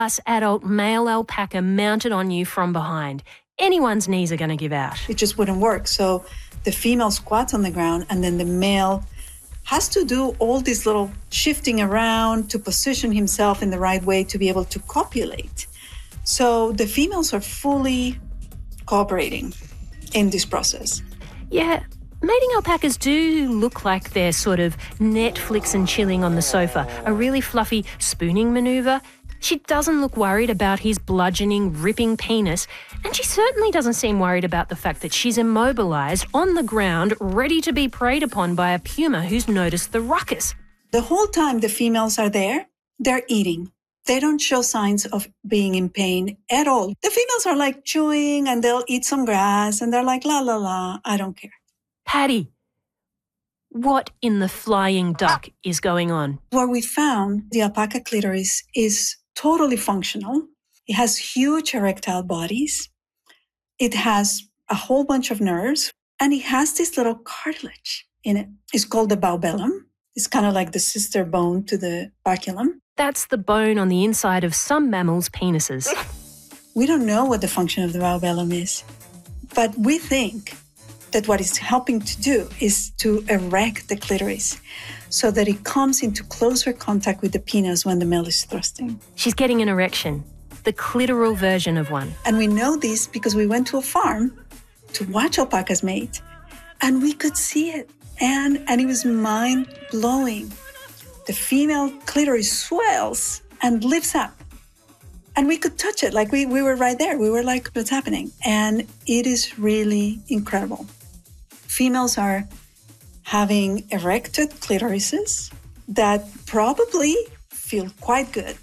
plus adult male alpaca mounted on you from behind. Anyone's knees are going to give out. It just wouldn't work. So the female squats on the ground and then the male has to do all this little shifting around to position himself in the right way to be able to copulate. So the females are fully cooperating in this process. Yeah, mating alpacas do look like they're sort of Netflix and chilling on the sofa, a really fluffy spooning manoeuvre. She doesn't look worried about his bludgeoning, ripping penis, and she certainly doesn't seem worried about the fact that she's immobilised on the ground, ready to be preyed upon by a puma who's noticed the ruckus. The whole time the females are there, they're eating. They don't show signs of being in pain at all. The females are like chewing and they'll eat some grass and they're like, la, la, la, I don't care. Patty, what in the flying duck is going on? What we found, the alpaca clitoris is totally functional. It has huge erectile bodies. It has a whole bunch of nerves, and it has this little cartilage in it. It's called the baubellum. It's kind of like the sister bone to the baculum. That's the bone on the inside of some mammals' penises. We don't know what the function of the baubellum is, but we think that what it's helping to do is to erect the clitoris so that it comes into closer contact with the penis when the male is thrusting. She's getting an erection, the clitoral version of one. And we know this because we went to a farm to watch alpacas mate, and we could see it. And it was mind-blowing. The female clitoris swells and lifts up. And we could touch it, like we were right there. We were like, what's happening? And it is really incredible. Females are having erected clitorises that probably feel quite good.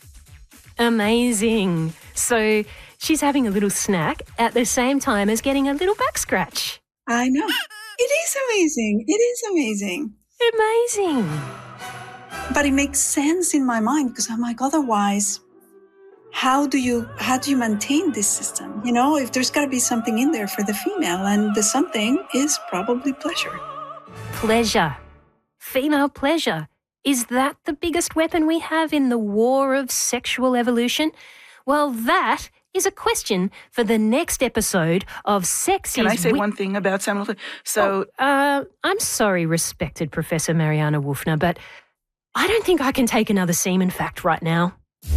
Amazing. So she's having a little snack at the same time as getting a little back scratch. I know. It is amazing. It is amazing. Amazing. But it makes sense in my mind because I'm like, otherwise, how do you maintain this system? You know, if there's got to be something in there for the female, and the something is probably pleasure. Pleasure. Female pleasure. Is that the biggest weapon we have in the war of sexual evolution? Well, that is a question for the next episode of Sex Can I say one thing about seminal? So, I'm sorry, respected Professor Mariana Wolfner, but I don't think I can take another semen fact right now.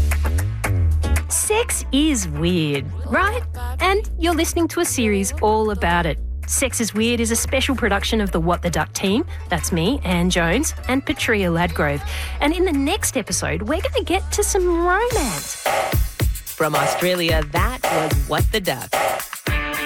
Sex is weird, right? And you're listening to a series all about it. Sex is Weird is a special production of the What the Duck team. That's me, Anne Jones, and Patria Ladgrove. And in the next episode, we're going to get to some romance. From Australia, that was What the Duck.